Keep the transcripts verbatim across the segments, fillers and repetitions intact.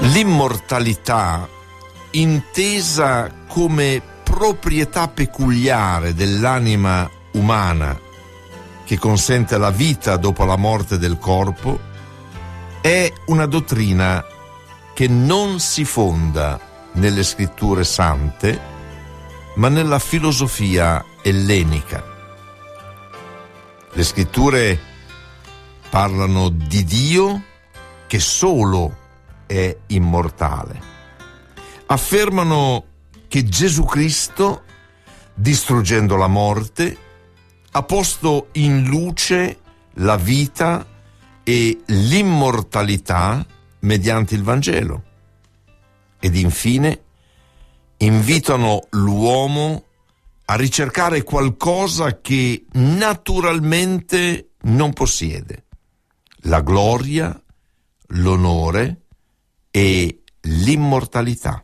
L'immortalità, intesa come proprietà peculiare dell'anima umana che consente la vita dopo la morte del corpo, è una dottrina che non si fonda nelle scritture sante, ma nella filosofia ellenica. Le scritture parlano di Dio che solo è immortale. Affermano che Gesù Cristo, distruggendo la morte, ha posto in luce la vita e l'immortalità mediante il Vangelo. Ed infine invitano l'uomo a ricercare qualcosa che naturalmente non possiede: la gloria, l'onore e l'immortalità.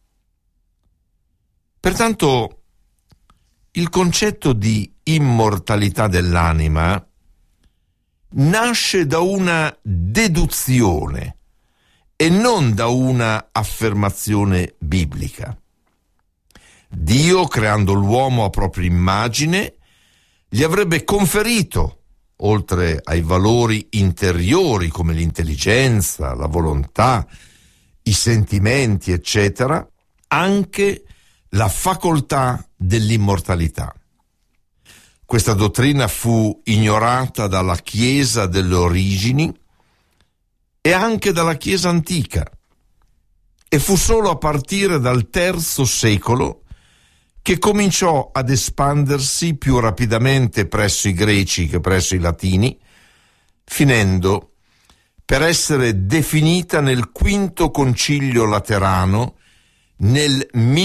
Pertanto, il concetto di immortalità dell'anima nasce da una deduzione e non da una affermazione biblica. Dio, creando l'uomo a propria immagine, gli avrebbe conferito, oltre ai valori interiori come l'intelligenza, la volontà, i sentimenti, eccetera, anche la facoltà dell'immortalità. Questa dottrina fu ignorata dalla Chiesa delle origini e anche dalla Chiesa antica, e fu solo a partire dal terzo secolo che cominciò ad espandersi più rapidamente presso i greci che presso i latini, finendo per essere definita nel quinto concilio laterano nel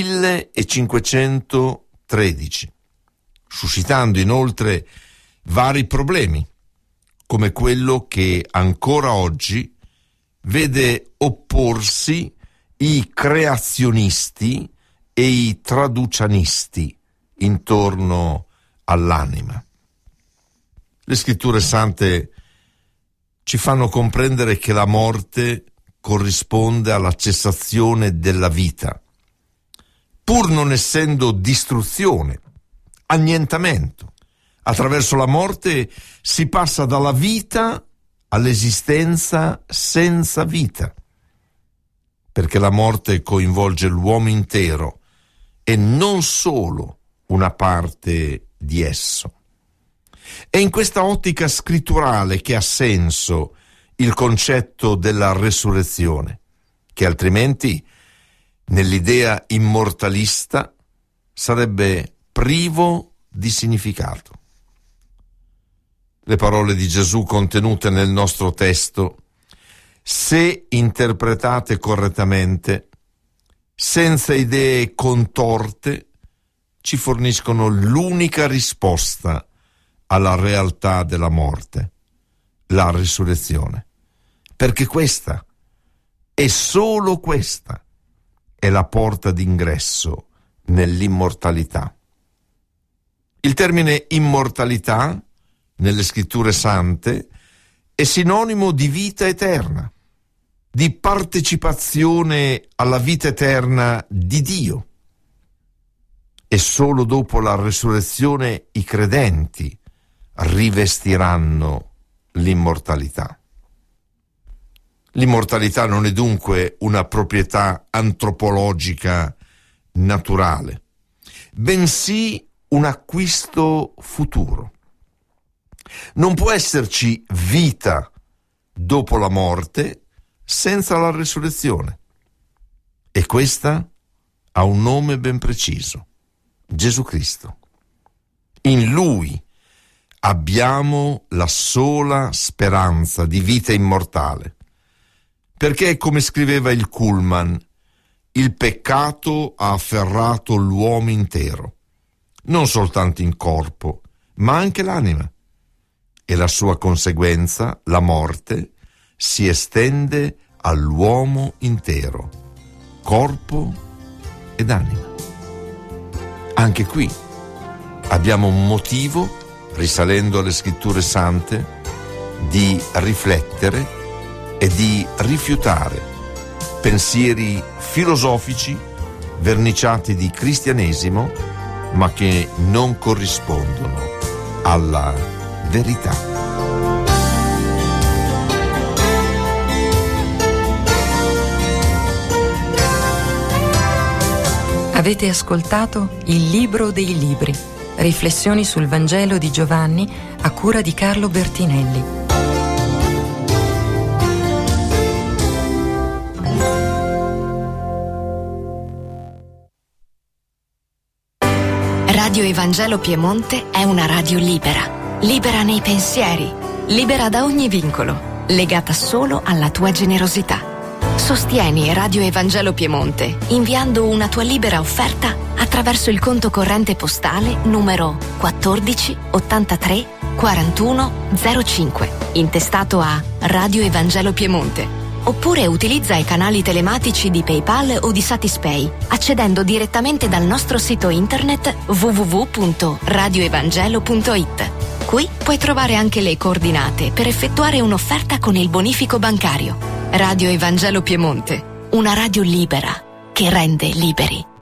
millecinquecentotredici, suscitando inoltre vari problemi, come quello che ancora oggi vede opporsi i creazionisti e i traducianisti intorno all'anima. Le scritture sante ci fanno comprendere che la morte corrisponde alla cessazione della vita, pur non essendo distruzione, annientamento. Attraverso la morte si passa dalla vita all'esistenza senza vita, perché la morte coinvolge l'uomo intero e non solo una parte di esso. È in questa ottica scritturale che ha senso il concetto della resurrezione, che altrimenti, nell'idea immortalista, sarebbe privo di significato. Le parole di Gesù contenute nel nostro testo, se interpretate correttamente, senza idee contorte, ci forniscono l'unica risposta alla realtà della morte, la risurrezione, perché questa, e solo questa, è la porta d'ingresso nell'immortalità. Il termine immortalità nelle scritture sante è sinonimo di vita eterna, di partecipazione alla vita eterna di Dio. E solo dopo la resurrezione i credenti rivestiranno l'immortalità. L'immortalità non è dunque una proprietà antropologica naturale, bensì un acquisto futuro. Non può esserci vita dopo la morte senza la resurrezione. E questa ha un nome ben preciso: Gesù Cristo. In Lui abbiamo la sola speranza di vita immortale, perché, come scriveva il Kuhlman, il peccato ha afferrato l'uomo intero, non soltanto in corpo, ma anche l'anima, e la sua conseguenza, la morte, si estende all'uomo intero, corpo ed anima. Anche qui abbiamo un motivo, risalendo alle scritture sante, di riflettere e di rifiutare pensieri filosofici verniciati di cristianesimo, ma che non corrispondono alla verità. Avete ascoltato Il Libro dei Libri, riflessioni sul Vangelo di Giovanni a cura di Carlo Bertinelli. Radio Evangelo Piemonte è una radio libera, libera nei pensieri, libera da ogni vincolo, legata solo alla tua generosità. Sostieni Radio Evangelo Piemonte inviando una tua libera offerta attraverso il conto corrente postale numero quattordici ottantatré quarantuno zero cinque, intestato a Radio Evangelo Piemonte. Oppure utilizza i canali telematici di PayPal o di Satispay, accedendo direttamente dal nostro sito internet w w w punto radio evangelo punto i t. Qui puoi trovare anche le coordinate per effettuare un'offerta con il bonifico bancario. Radio Evangelo Piemonte, una radio libera che rende liberi.